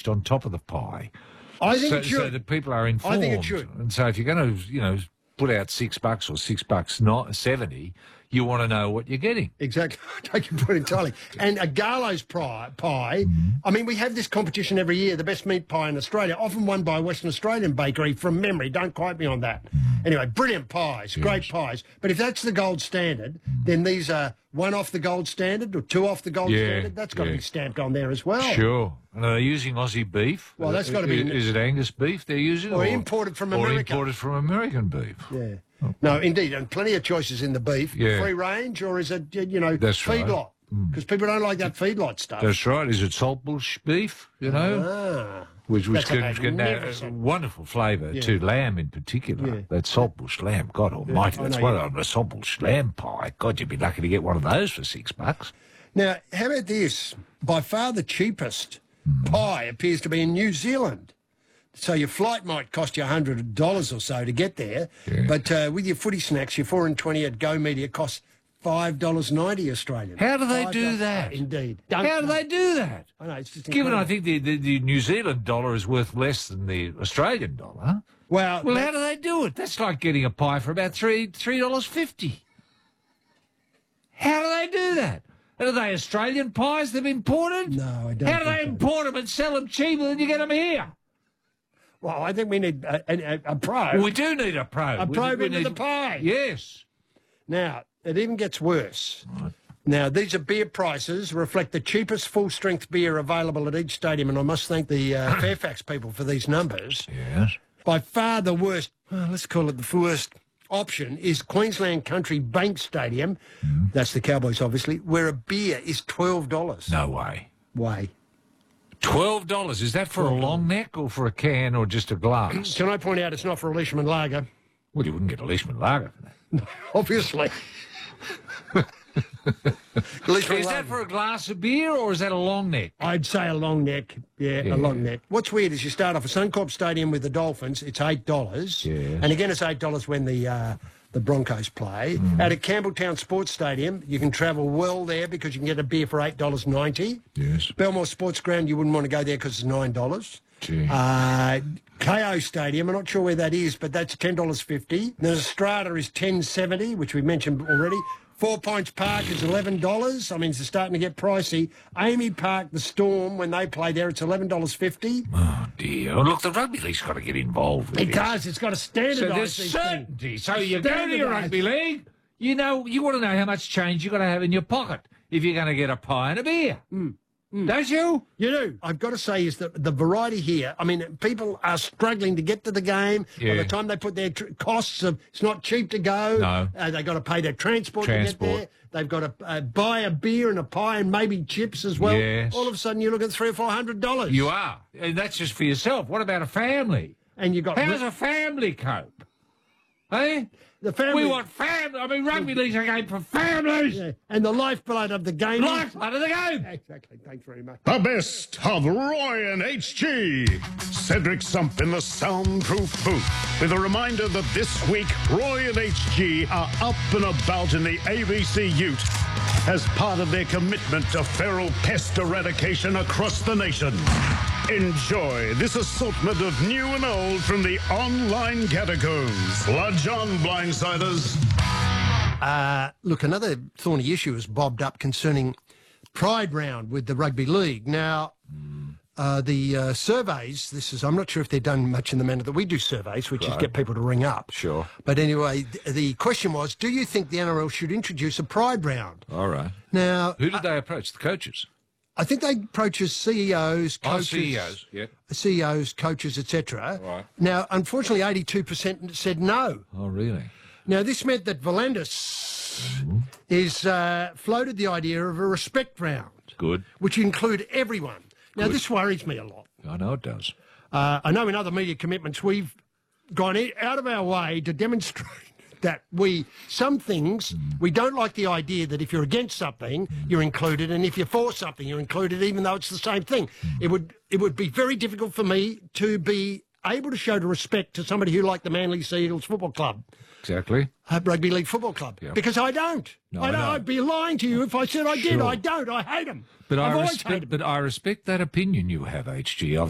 on top of the pie. I think it should. So that people are informed. I think it should. And so if you're going to, put out $6 or $6.70, you want to know what you're getting. Exactly. I take your point entirely. And a Garlo's pie, I mean, we have this competition every year, the best meat pie in Australia, often won by a Western Australian bakery from memory. Don't quote me on that. Anyway, brilliant pies, great pies. But if that's the gold standard, then these are one off the gold standard or two off the gold standard. That's got to be stamped on there as well. Sure. And are they using Aussie beef? Well, that's got to be... Is it Angus beef they're using? Or imported from America. Or imported from American beef. Yeah. No, indeed, and plenty of choices in the beef. Free range, or is it, That's feedlot? Because people don't like that feedlot stuff. That's right. Is it saltbush beef, which can add a wonderful flavour to lamb in particular. That saltbush lamb, God almighty, that's one of a saltbush lamb pie. God, you'd be lucky to get one of those for $6. Now, how about this? By far the cheapest pie appears to be in New Zealand. So your flight might cost you $100 or so to get there, but with your footy snacks, your 4 and 20 at Go Media costs $5.90 Australian. How do they do that? Indeed. How do they do that? I know, it's just given incredible. I think the New Zealand dollar is worth less than the Australian dollar. Well, how do they do it? That's like getting a pie for about $3.50. How do they do that? Are they Australian pies they've imported? No, I don't. How do they import them and sell them cheaper than you get them here? Well, I think we need a probe. Well, we do need a probe. A probe into the pie. Yes. Now, it even gets worse. Right. Now, these are beer prices, reflect the cheapest full-strength beer available at each stadium, and I must thank the Fairfax people for these numbers. Yes. By far the worst, let's call it the worst option, is Queensland Country Bank Stadium, that's the Cowboys obviously, where a beer is $12. No way. $12. Is that for a long neck or for a can or just a glass? Can I point out it's not for a Leishman Lager? Well, you wouldn't get a Leishman Lager for that. Obviously. Is that for a glass of beer or is that a long neck? I'd say a long neck. Yeah, a long neck. What's weird is you start off at Suncorp Stadium with the Dolphins, it's $8. Yes. And again, it's $8 when the Broncos play. At a Campbelltown Sports Stadium, you can travel well there because you can get a beer for $8.90. Yes. Belmore Sports Ground, you wouldn't want to go there because it's $9. KO Stadium, I'm not sure where that is, but that's $10.50. The Strata is $10.70, which we mentioned already. 4 Points Park is $11. I mean, it's starting to get pricey. Amy Park, the Storm, when they play there, it's $11.50. Oh, dear. Oh, look, the rugby league's got to get involved with it. It does. It's got to standardise. So there's certainty. So you go to your rugby league, you want to know how much change you've got to have in your pocket if you're going to get a pie and a beer. Don't you? You do. I've got to say is that the variety here, I mean, people are struggling to get to the game. By the time they put their costs of, it's not cheap to go. No. They've got to pay their transport to get there. They've got to buy a beer and a pie and maybe chips as well. Yes. All of a sudden, you look at $300 or $400. You are. And that's just for yourself. What about a family? And you got. How does a family cope? Eh? The family. We want family. I mean, rugby league's a game for families. Yeah. And the lifeblood of the game. Lifeblood of the game. Exactly. Thanks very much. The best of Roy and HG. Cedric Sump in the soundproof booth with a reminder that this week Roy and HG are up and about in the ABC Ute as part of their commitment to feral pest eradication across the nation. Enjoy this assortment of new and old from the online catacombs. Lodge on, blindsiders. Look, another thorny issue has bobbed up concerning Pride Round with the Rugby League. Now, the surveys, I'm not sure if they're done much in the manner that we do surveys, which is get people to ring up. Sure. But anyway, the question was, do you think the NRL should introduce a Pride Round? All right. Now, who did they approach? The coaches? I think they approach as CEOs, coaches, CEOs, coaches, etc. Right. Now, unfortunately, 82% said no. Oh, really? Now, this meant that Volandis is floated the idea of a respect round. Good. Which include everyone. Now, this worries me a lot. I know it does. I know in other media commitments we've gone out of our way to demonstrate that some things, we don't like the idea that if you're against something, you're included, and if you're for something, you're included, even though it's the same thing. It would be very difficult for me to be able to show respect to somebody who liked the Manly Sea Eagles Football Club. Exactly. Rugby League Football Club. Yep. Because I don't. No, I don't. I'd be lying to you if I said I did. I don't. I hate them. But I respect that opinion you have, HG.